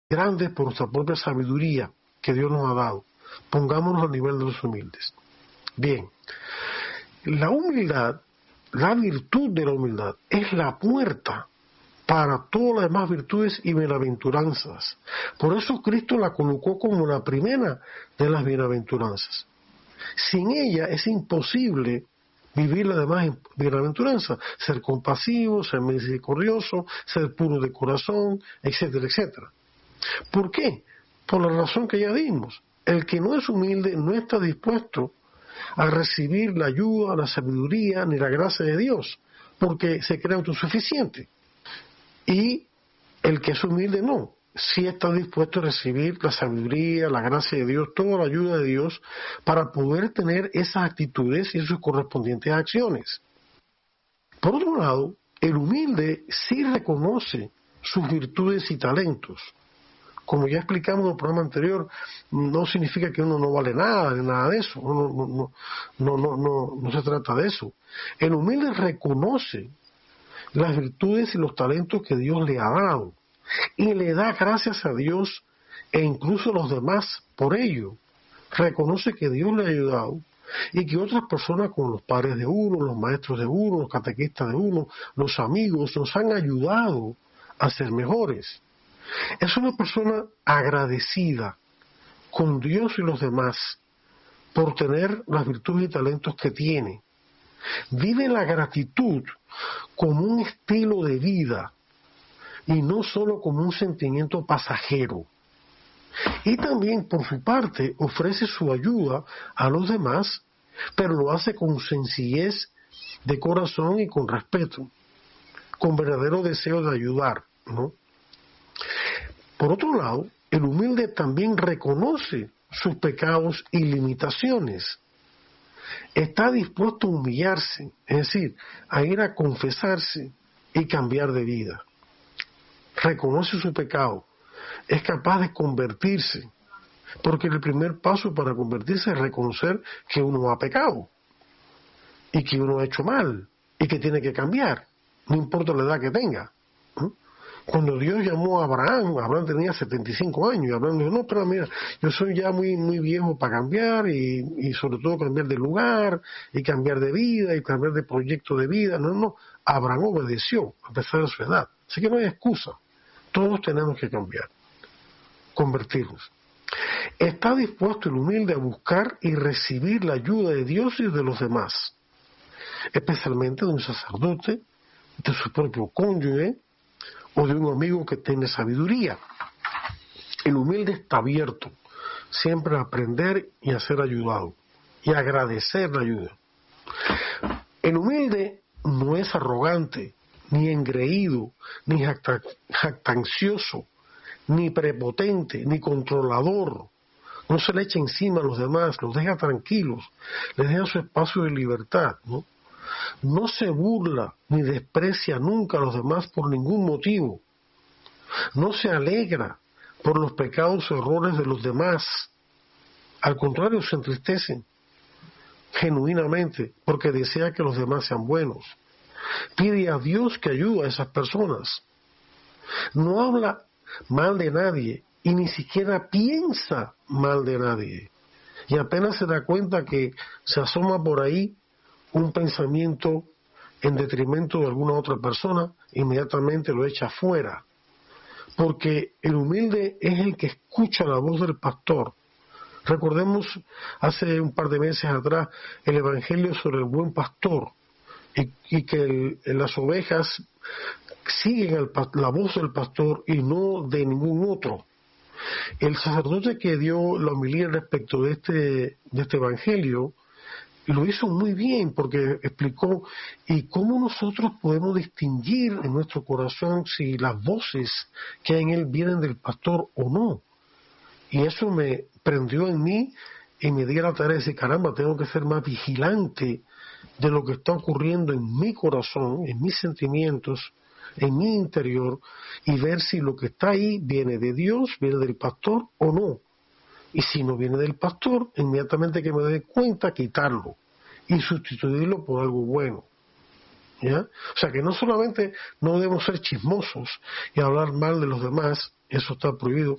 grandes por nuestra propia sabiduría que Dios nos ha dado. Pongámonos al nivel de los humildes. Bien, la humildad, la virtud de la humildad, es la puerta para todas las demás virtudes y bienaventuranzas. Por eso Cristo la colocó como la primera de las bienaventuranzas. Sin ella es imposible vivir las demás bienaventuranzas, ser compasivo, ser misericordioso, ser puro de corazón, etcétera, etcétera. ¿Por qué? Por la razón que ya dimos. El que no es humilde no está dispuesto a recibir la ayuda, la sabiduría ni la gracia de Dios, porque se cree autosuficiente. Y el que es humilde no, sí está dispuesto a recibir la sabiduría, la gracia de Dios, toda la ayuda de Dios para poder tener esas actitudes y sus correspondientes acciones. Por otro lado, el humilde sí reconoce sus virtudes y talentos. Como ya explicamos en el programa anterior, no significa que uno no vale nada, ni nada de eso. No se trata de eso. El humilde reconoce las virtudes y los talentos que Dios le ha dado y le da gracias a Dios e incluso a los demás por ello. Reconoce que Dios le ha ayudado y que otras personas como los padres de uno, los maestros de uno, los catequistas de uno, los amigos nos han ayudado a ser mejores. Es una persona agradecida con Dios y los demás por tener las virtudes y talentos que tiene. Vive la gratitud como un estilo de vida y no solo como un sentimiento pasajero. Y también, por su parte, ofrece su ayuda a los demás, pero lo hace con sencillez de corazón y con respeto, con verdadero deseo de ayudar, ¿no? Por otro lado, el humilde también reconoce sus pecados y limitaciones. Está dispuesto a humillarse, es decir, a ir a confesarse y cambiar de vida. Reconoce su pecado, es capaz de convertirse, porque el primer paso para convertirse es reconocer que uno ha pecado y que uno ha hecho mal y que tiene que cambiar, no importa la edad que tenga. Cuando Dios llamó a Abraham tenía 75 años, y Abraham dijo, no, pero mira, yo soy ya muy viejo para cambiar, y sobre todo cambiar de lugar, y cambiar de vida, y cambiar de proyecto de vida. No, Abraham obedeció, a pesar de su edad. Así que no hay excusa, todos tenemos que cambiar, convertirnos. Está dispuesto el humilde a buscar y recibir la ayuda de Dios y de los demás, especialmente de un sacerdote, de su propio cónyuge, o de un amigo que tiene sabiduría. El humilde está abierto siempre a aprender y a ser ayudado y a agradecer la ayuda. El humilde no es arrogante, ni engreído, ni jactancioso, ni prepotente, ni controlador. No se le echa encima a los demás, los deja tranquilos, les deja su espacio de libertad, ¿no? No se burla ni desprecia nunca a los demás por ningún motivo. No se alegra por los pecados o errores de los demás. Al contrario, se entristece genuinamente porque desea que los demás sean buenos. Pide a Dios que ayude a esas personas. No habla mal de nadie y ni siquiera piensa mal de nadie. Y apenas se da cuenta que se asoma por ahí un pensamiento en detrimento de alguna otra persona, inmediatamente lo echa fuera. Porque el humilde es el que escucha la voz del pastor. Recordemos hace un par de meses atrás el evangelio sobre el buen pastor y que las ovejas siguen la voz del pastor y no de ningún otro. El sacerdote que dio la homilía respecto de este evangelio lo hizo muy bien porque explicó y cómo nosotros podemos distinguir en nuestro corazón si las voces que hay en él vienen del pastor o no. Y eso me prendió en mí y me di a la tarea de decir, caramba, tengo que ser más vigilante de lo que está ocurriendo en mi corazón, en mis sentimientos, en mi interior, y ver si lo que está ahí viene de Dios, viene del pastor o no. Y si no viene del pastor, inmediatamente que me dé cuenta, quitarlo y sustituirlo por algo bueno. ¿Ya? O sea que no solamente no debemos ser chismosos y hablar mal de los demás, eso está prohibido,